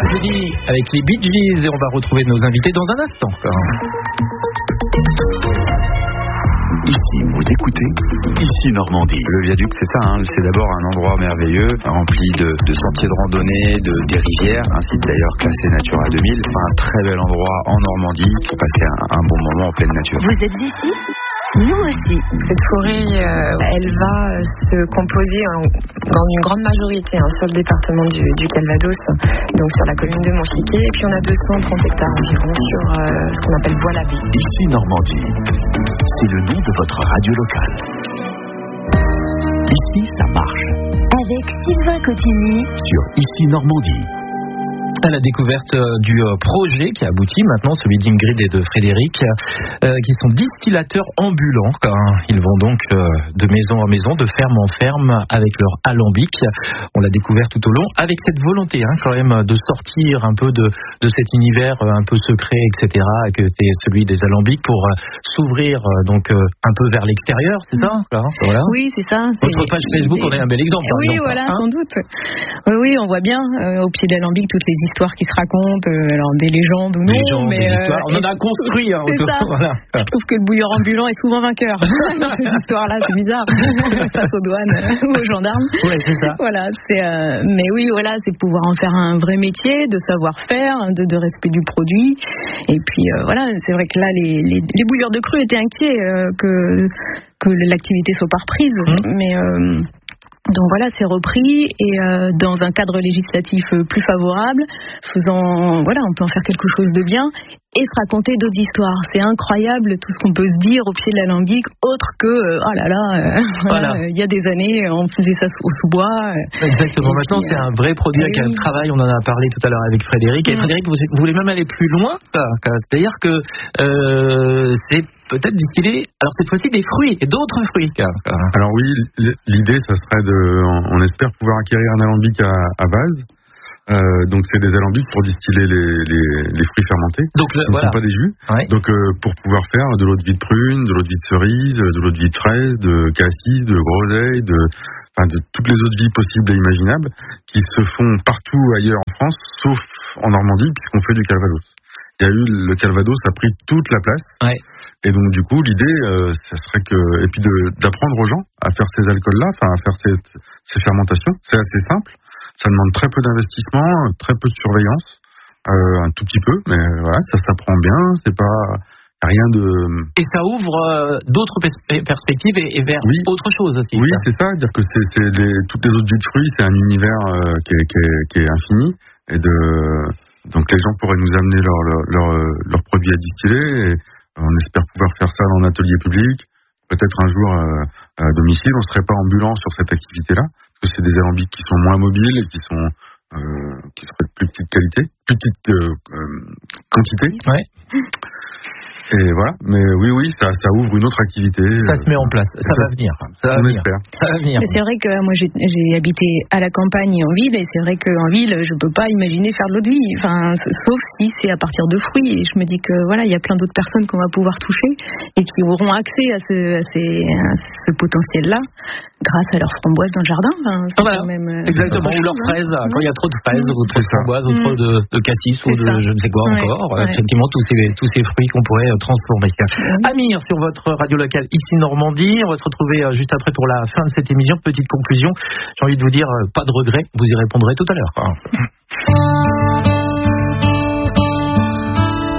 jeudi avec les Bee Gees et on va retrouver nos invités dans un instant. Ici, vous écoutez Ici Normandie. Le viaduc, c'est ça, c'est d'abord un endroit merveilleux, rempli de sentiers de randonnée, des rivières, un site d'ailleurs classé Natura 2000. Un très bel endroit en Normandie pour passer un bon moment en pleine nature. Vous êtes ici ? Nous aussi. Cette forêt, elle va se composer dans une grande majorité sur le département du Calvados, donc sur la commune de Montchiquet, et puis on a 230 hectares environ sur ce qu'on appelle Bois-l'Abbé. Ici Normandie, c'est le nom de votre radio locale. Ici, ça marche. Avec Sylvain Cotigny Sur Ici Normandie. À la découverte du projet qui aboutit maintenant, celui d'Ingrid et de Frédéric, qui sont distillateurs ambulants. Ils vont donc de maison en maison, de ferme en ferme avec leur alambic. On l'a découvert tout au long, avec cette volonté quand même de sortir un peu de cet univers un peu secret, etc., que c'est celui des alambics, pour s'ouvrir donc un peu vers l'extérieur, c'est ça voilà. Oui, c'est ça. Votre page Facebook, on a un bel exemple. Oui, exemple, voilà, sans doute. Oui, on voit bien au pied de l'alambic toutes les histoires qui se racontent, alors des légendes ou non, mais des histoires. On en a construit. C'est ça. Voilà. Je trouve que le bouilleur ambulant est souvent vainqueur dans ces histoires-là. C'est bizarre. Face aux douanes ou aux gendarmes. Oui, c'est ça. Voilà. Mais oui, voilà, c'est pouvoir en faire un vrai métier, de savoir-faire, de respect du produit. Et puis voilà, c'est vrai que là, les bouilleurs de cru étaient inquiets que l'activité soit pas reprise, mais donc voilà, c'est repris et dans un cadre législatif plus favorable, on peut en faire quelque chose de bien et se raconter d'autres histoires. C'est incroyable tout ce qu'on peut se dire au pied de l'alambic, autre que il y a des années on faisait ça au sous-bois. Exactement. Maintenant c'est un vrai produit avec un travail. On en a parlé tout à l'heure avec Frédéric. Et Frédéric, vous voulez même aller plus loin, c'est-à-dire que c'est peut-être distiller, alors cette fois-ci des fruits et d'autres fruits. Alors oui, l'idée, ça serait on espère pouvoir acquérir un alambic à base. Donc c'est des alambics pour distiller les fruits fermentés. Donc ce ne sont pas des jus. Ouais. Donc pour pouvoir faire de l'eau de vie de prune, de l'eau de vie de cerise, de l'eau de vie de fraise, de cassis, de groseille, de toutes les eaux de vie possibles et imaginables qui se font partout ailleurs en France, sauf en Normandie, puisqu'on fait du Calvados. Le Calvados a pris toute la place. Ouais. Et donc du coup l'idée ça serait et puis d'apprendre aux gens à faire ces alcools-là, à faire ces fermentations. C'est assez simple. Ça demande très peu d'investissement, très peu de surveillance, un tout petit peu, mais voilà, ça s'apprend bien, c'est pas rien de... Et ça ouvre d'autres perspectives et vers autre chose aussi. Oui, c'est ça, dire que toutes les autres vies de fruits, c'est un univers qui est infini, et donc les gens pourraient nous amener leurs produits à distiller, et on espère pouvoir faire ça dans un atelier public, peut-être un jour à domicile. On ne serait pas ambulant sur cette activité-là, parce que c'est des alambics qui sont moins mobiles et qui seraient de plus petite qualité, plus petite quantité. Ouais. Et voilà, mais oui, ça ouvre une autre activité. Ça se met en place, ça va venir. On espère. Ça va venir. Mais c'est vrai que moi j'ai habité à la campagne et en ville, et c'est vrai qu'en ville je peux pas imaginer faire de l'eau de vie, sauf si c'est à partir de fruits. Et je me dis que voilà, il y a plein d'autres personnes qu'on va pouvoir toucher et qui auront accès à ce potentiel-là grâce à leurs framboises dans le jardin. Voilà. Exactement, ou leurs fraises, quand il y a trop de fraises, ou trop de framboises, ou trop de cassis, ou de je ne sais quoi encore. Effectivement, tous ces fruits qu'on pourrait transformer. Amir, sur votre radio locale Ici Normandie, on va se retrouver juste après pour la fin de cette émission. Petite conclusion, j'ai envie de vous dire, pas de regret, vous y répondrez tout à l'heure.